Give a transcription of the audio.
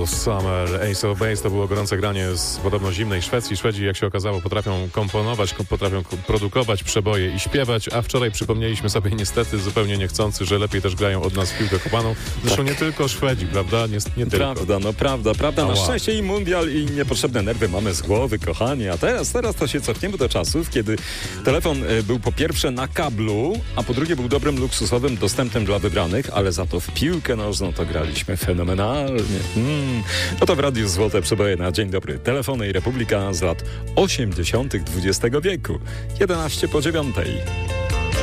Summer, Ace of Base to było gorące granie z podobno zimnej Szwecji. Szwedzi, jak się okazało, potrafią komponować, potrafią produkować przeboje i śpiewać, a wczoraj przypomnieliśmy sobie niestety zupełnie niechcący, że lepiej też grają od nas w piłkę kopaną. Zresztą nie tylko Szwedzi, prawda? Nie tylko. Prawda. Na szczęście i mundial, i niepotrzebne nerwy mamy z głowy, kochani. A teraz to się cofniemy do czasów, kiedy telefon był po pierwsze na kablu, a po drugie był dobrym, luksusowym dostępem dla wybranych, ale za to w piłkę nożną to graliśmy fenomenalnie. No to w Radiu Złote Przeboje na Dzień Dobry. Telefony i Republika z lat 80. XX wieku. 11 po 9.